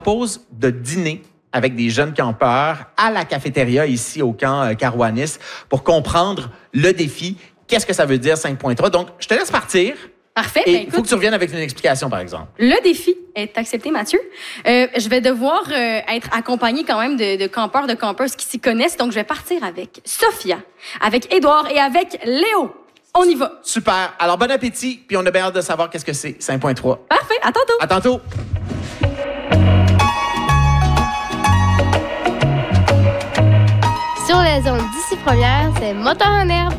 Pause de dîner avec des jeunes campeurs à la cafétéria ici au camp Carouanis pour comprendre le défi. Qu'est-ce que ça veut dire 5.3? Donc, je te laisse partir. Parfait. Et il faut que tu reviennes avec une explication, par exemple. Le défi est accepté, Mathieu. Je vais devoir être accompagnée quand même de campeurs, de campeuses qui s'y connaissent. Donc, je vais partir avec Sophia, avec Édouard et avec Léo. On y va. Super. Alors, bon appétit. Puis on a bien hâte de savoir qu'est-ce que c'est 5.3. Parfait. À tantôt. À tantôt. Sur les zones d'ici première, c'est moteur en herbe.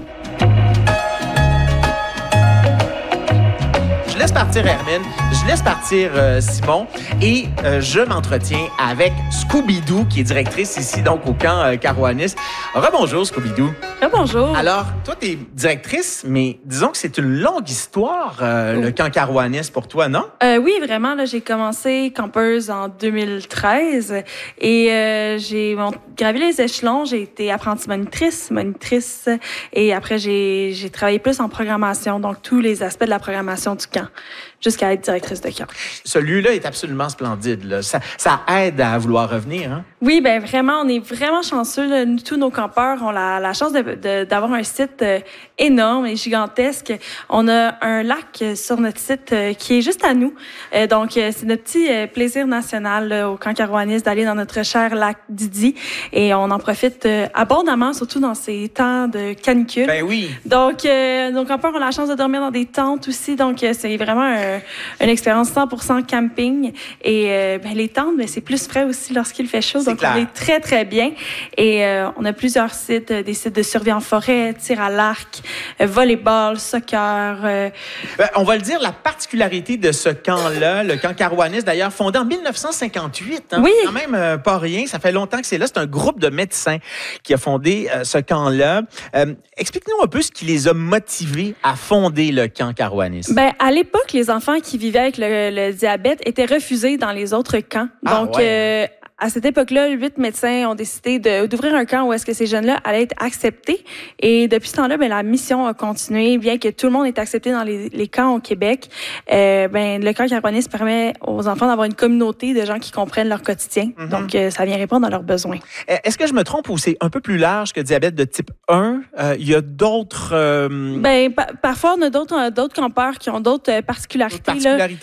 Je laisse partir Hermine, je laisse partir Simon et je m'entretiens avec Scooby-Doo, qui est directrice ici donc au camp Carouanis. Rebonjour Scooby-Doo. Bonjour. Alors, toi, tu es directrice, mais disons que c'est une longue histoire, le camp Carouanis pour toi, non? Oui, vraiment. Là, j'ai commencé campeuse en 2013 et j'ai gravi les échelons. J'ai été apprentie monitrice, et après, j'ai travaillé plus en programmation, donc tous les aspects de la programmation du camp, jusqu'à être directrice de camp. Celui-là est absolument splendide. Là. Ça aide à vouloir revenir. Hein? Oui, ben vraiment, on est vraiment chanceux. Là. Nous, tous nos campeurs ont la chance d'avoir un site énorme et gigantesque. On a un lac sur notre site qui est juste à nous. Donc, c'est notre petit plaisir national là, au camp Carouanis d'aller dans notre cher lac Didi. Et on en profite abondamment, surtout dans ces temps de canicule. Ben oui. Donc, nos campeurs ont la chance de dormir dans des tentes aussi. Donc, c'est vraiment une expérience 100% camping. Et les tentes, c'est plus frais aussi lorsqu'il fait chaud. Donc, clair. on est très, très bien. Et on a plusieurs sites, des sites de survie en forêt, tir à l'arc, volleyball, soccer. On va le dire, la particularité de ce camp-là, le camp Carouanis, d'ailleurs, fondé en 1958. Hein, oui. C'est quand même pas rien. Ça fait longtemps que c'est là. C'est un groupe de médecins qui a fondé ce camp-là. Explique-nous un peu ce qui les a motivés à fonder le camp Carouanis. Ben, à l'époque, les enfants qui vivaient avec le diabète étaient refusés dans les autres camps. Donc, à cette époque-là, 8 médecins ont décidé d'ouvrir un camp où est-ce que ces jeunes-là allaient être acceptés. Et depuis ce temps-là, la mission a continué, bien que tout le monde est accepté dans les camps au Québec. Le camp Carouanis permet aux enfants d'avoir une communauté de gens qui comprennent leur quotidien. Mm-hmm. Donc, ça vient répondre à leurs besoins. Est-ce que je me trompe ou c'est un peu plus large que diabète de type 1? Il y a d'autres... Parfois, on a d'autres campeurs qui ont d'autres particularités.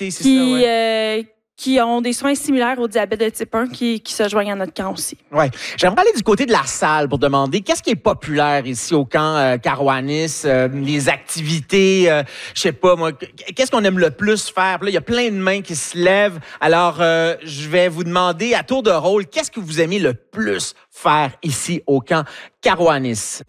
Qui ont des soins similaires au diabète de type 1 qui se joignent à notre camp aussi. Oui. J'aimerais aller du côté de la salle pour demander qu'est-ce qui est populaire ici au camp Carouanis, les activités, je sais pas moi, qu'est-ce qu'on aime le plus faire? Puis là, il y a plein de mains qui se lèvent. Alors, je vais vous demander à tour de rôle, qu'est-ce que vous aimez le plus faire ici au camp Carouanis?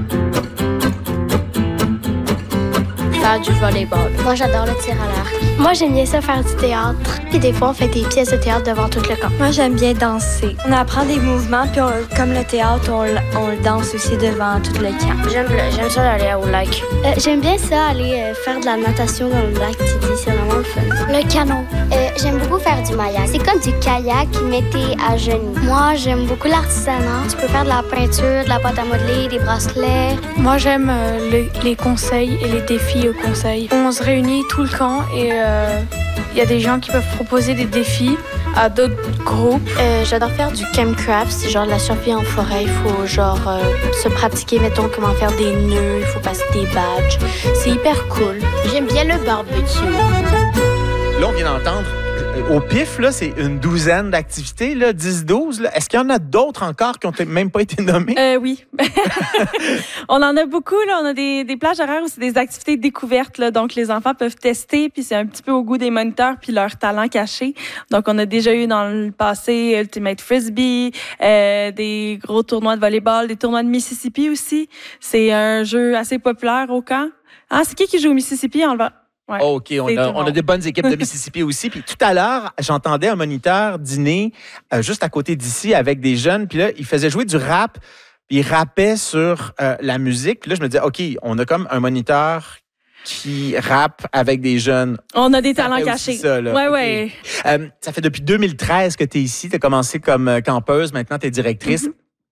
Faire du volleyball. Moi, j'adore le tir à l'arc. Moi, j'aime bien ça faire du théâtre. Puis des fois, on fait des pièces de théâtre devant tout le camp. Moi, j'aime bien danser. On apprend des mouvements, puis comme le théâtre, on le danse aussi devant tout le camp. J'aime ça aller au lac. J'aime bien ça, aller faire de la natation dans le lac Didi. C'est vraiment le fun. Le canot. J'aime beaucoup faire du maillage. C'est comme du kayak, mais t'es à genoux. Moi, j'aime beaucoup l'artisanat. Tu peux faire de la peinture, de la pâte à modeler, des bracelets. Moi, j'aime les conseils et les défis au conseil. On se réunit tout le camp et il y a des gens qui peuvent proposer des défis à d'autres groupes. J'adore faire du campcraft, c'est genre de la survie en forêt. Il faut se pratiquer, mettons, comment faire des nœuds, il faut passer des badges. C'est hyper cool. J'aime bien le barbecue. Là, on vient d'entendre, au pif, là, c'est une douzaine d'activités, là, 10-12. Est-ce qu'il y en a d'autres encore qui n'ont même pas été nommées? Oui. On en a beaucoup. Là. On a des plages horaires où c'est des activités découvertes. Là. Donc, les enfants peuvent tester, puis c'est un petit peu au goût des moniteurs puis leur talent caché. Donc, on a déjà eu dans le passé Ultimate Frisbee, des gros tournois de volleyball, des tournois de Mississippi aussi. C'est un jeu assez populaire au camp. Ah, c'est qui joue au Mississippi? Ouais, OK, on a des bonnes équipes de Mississippi aussi. Puis tout à l'heure, j'entendais un moniteur dîner juste à côté d'ici avec des jeunes. Puis là, il faisait jouer du rap. Puis il rappait sur la musique. Puis là, je me disais, OK, on a comme un moniteur qui rappe avec des jeunes. On a des talents cachés. Oui. Ça fait depuis 2013 que tu es ici. Tu as commencé comme campeuse. Maintenant, tu es directrice. Mm-hmm.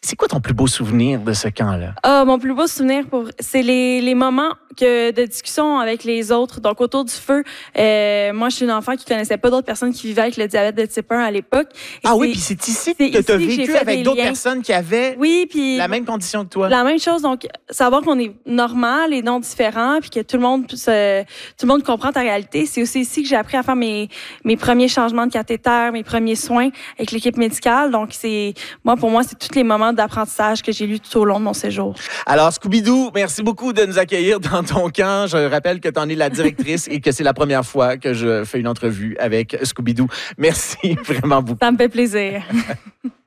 C'est quoi ton plus beau souvenir de ce camp-là? Mon plus beau souvenir, c'est les moments de discussion avec les autres. Donc, autour du feu, moi, je suis une enfant qui connaissait pas d'autres personnes qui vivaient avec le diabète de type 1 à l'époque. Oui, puis c'est ici que tu as vécu avec d'autres personnes qui avaient la même condition que toi. La même chose. Donc, savoir qu'on est normal et non différent, puis que tout le monde comprend ta réalité. C'est aussi ici que j'ai appris à faire mes premiers changements de cathéter, mes premiers soins avec l'équipe médicale. Donc, pour moi, c'est tous les moments d'apprentissage que j'ai lus tout au long de mon séjour. Alors, Scooby-Doo, merci beaucoup de nous accueillir dans ton camp. Je rappelle que tu en es la directrice et que c'est la première fois que je fais une entrevue avec Scooby-Doo. Merci vraiment beaucoup. Ça me fait plaisir.